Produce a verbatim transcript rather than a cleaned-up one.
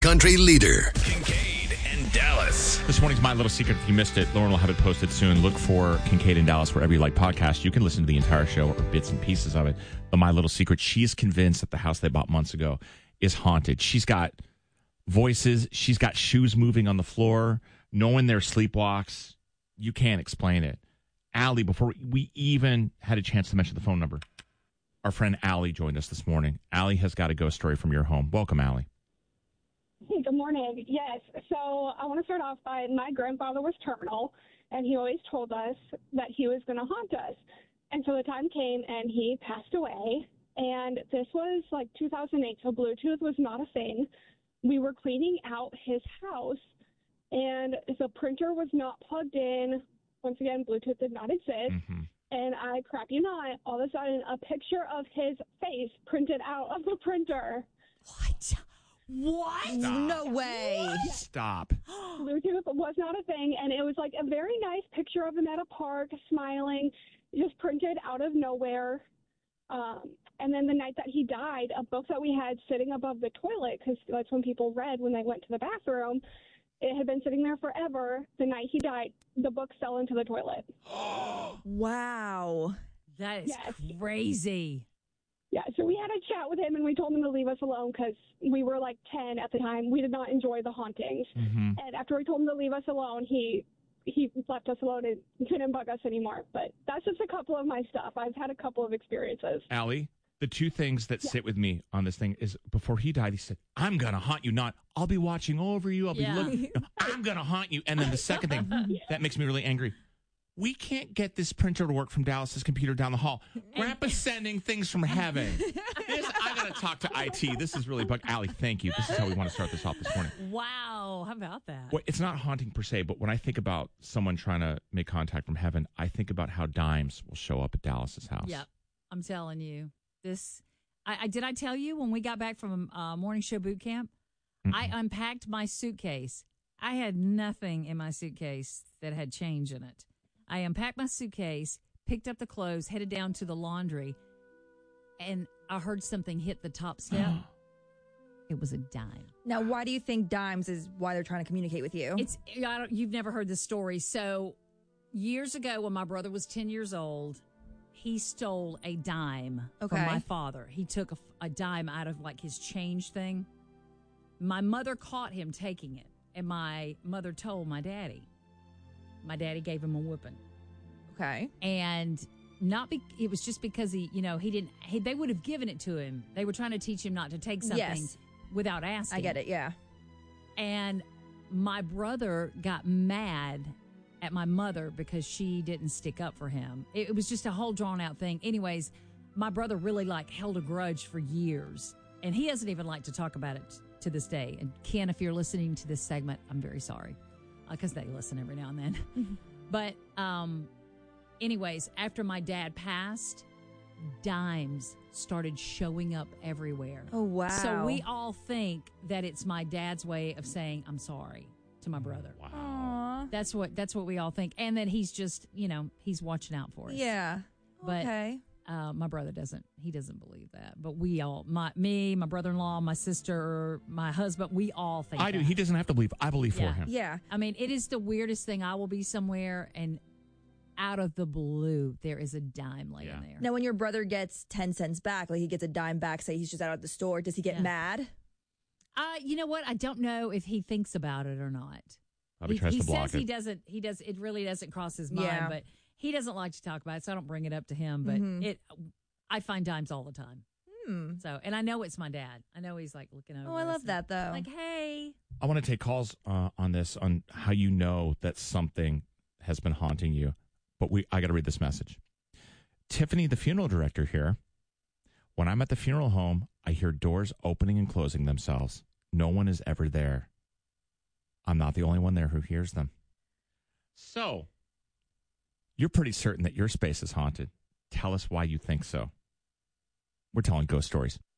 Country leader. Kincaid and Dallas. This morning's My Little Secret. If you missed it, Lauren will have it posted soon. Look for Kincaid and Dallas wherever you like podcasts. You can listen to the entire show or bits and pieces of it. But My Little Secret, she is convinced that the house they bought months ago is haunted. She's got voices. She's got shoes moving on the floor. Knowing their sleepwalks. You can't explain it. Allie, before we even had a chance to mention the phone number, our friend Allie joined us this morning. Allie has got a ghost story from your home. Welcome, Allie. Hey, good morning. Yes. So I want to start off by my grandfather was terminal, and he always told us that he was going to haunt us. And so the time came, and he passed away. And this was like two thousand eight, so Bluetooth was not a thing. We were cleaning out his house, and the printer was not plugged in. Once again, Bluetooth did not exist. Mm-hmm. And I crap you not, all of a sudden, a picture of his face printed out of the printer. What? What? Stop. No way. What? Stop. Bluetooth was not a thing, and it was like a very nice picture of him at a park, smiling, just printed out of nowhere. Um, and then the night that he died, a book that we had sitting above the toilet, because that's when people read when they went to the bathroom, it had been sitting there forever. The night he died, the book fell into the toilet. Wow. That is Yes. crazy. Yeah, so we had a chat with him, and we told him to leave us alone because we were like ten at the time. We did not enjoy the hauntings. Mm-hmm. And after we told him to leave us alone, he he left us alone and couldn't bug us anymore. But that's just a couple of my stuff. I've had a couple of experiences. Allie, the two things that sit with me on this thing is before he died, he said, I'm going to haunt you, not I'll be watching over you. I'll be Yeah. looking. No, I'm going to haunt you. And then the second thing that makes me really angry. We can't get this printer to work from Dallas's computer down the hall. Grandpa's sending things from heaven. This, I got to talk to I T. This is really bug. Allie, thank you. This is how we want to start this off this morning. Wow. How about that? Well, it's not haunting per se, but when I think about someone trying to make contact from heaven, I think about how dimes will show up at Dallas's house. Yep. I'm telling you. This, I, I did I tell you when we got back from uh, morning show boot camp, Mm-mm. I unpacked my suitcase. I had nothing in my suitcase that had change in it. I unpacked my suitcase, picked up the clothes, headed down to the laundry, and I heard something hit the top step. It was a dime. Now, why do you think dimes is why they're trying to communicate with you? It's I don't, you've never heard this story. So years ago, when my brother was ten years old, he stole a dime Okay. from my father. He took a, a dime out of like his change thing. My mother caught him taking it, and my mother told my daddy. My daddy gave him a whooping. Okay. And not be, it was just because he, you know, he didn't, he, they would have given it to him. They were trying to teach him not to take something Yes. without asking. I get it, yeah. And my brother got mad at my mother because she didn't stick up for him. It, it was just a whole drawn out thing. Anyways, my brother really like held a grudge for years, and he doesn't even like to talk about it to this day. And Ken, if you're listening to this segment, I'm very sorry. Because they listen every now and then. But um, anyways, after my dad passed, dimes started showing up everywhere. Oh, wow. So we all think that it's my dad's way of saying I'm sorry to my brother. Wow. Aw. That's what that's what we all think. And then he's just, you know, he's watching out for us. Yeah. But okay. uh, my brother doesn't. He doesn't believe that. But we all, my me, my brother-in-law, my sister, my husband, we all think I do. that. He doesn't have to believe. I believe Yeah. for him. Yeah. I mean, it is the weirdest thing. I will be somewhere and out of the blue, there is a dime laying Yeah. there. Now, when your brother gets ten cents back, like he gets a dime back, say he's just out at the store, does he get Yeah. mad? Uh, you know what? I don't know if he thinks about it or not. Probably he tries he to block says he it. doesn't. He does. It really doesn't cross his mind, Yeah. but he doesn't like to talk about it, so I don't bring it up to him. But Mhm. it, I find dimes all the time. Hmm. So, and I know it's my dad. I know he's like looking over. Oh, I us love and that, though. Like, hey, I want to take calls uh, on this, on how you know that something has been haunting you. But we, I got to read this message. Tiffany, the funeral director here. When I'm at the funeral home, I hear doors opening and closing themselves. No one is ever there. I'm not the only one there who hears them. So, you're pretty certain that your space is haunted. Tell us why you think so. We're telling ghost stories.